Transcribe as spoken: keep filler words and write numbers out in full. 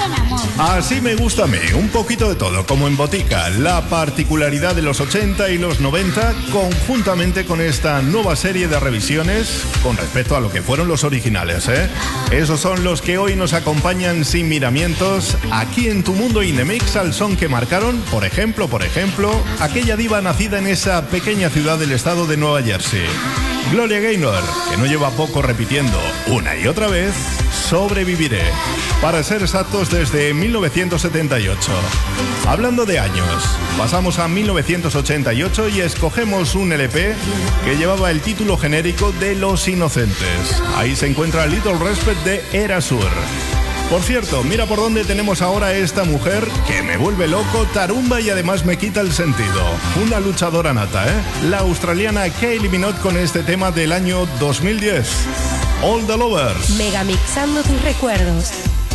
con amor. Así me gusta a mí, un poquito de todo, como en Botica, la particularidad de los ochenta y los noventa, conjuntamente con esta nueva serie de revisiones con respecto a lo que fueron los originales, ¿eh? Esos son los que hoy nos acompañan sin miramientos aquí en Tu Mundo in the Mix, al son que marcaron, por ejemplo, por ejemplo, aquella diva nacida en esa pequeña ciudad del estado de Nueva Jersey. Gloria Gaynor, que no lleva poco repitiendo una y otra vez, Sobreviviré, para ser exactos desde mil novecientos setenta y ocho. Hablando de años, pasamos a mil novecientos ochenta y ocho y escogemos un L P que llevaba el título genérico de Los Inocentes. Ahí se encuentra Little Respect de Era Sur. Por cierto, mira por dónde tenemos ahora a esta mujer que me vuelve loco, tarumba y además me quita el sentido. Una luchadora nata, ¿eh? La australiana Kylie Minogue con este tema del año dos mil diez. All the Lovers. Megamixando tus recuerdos.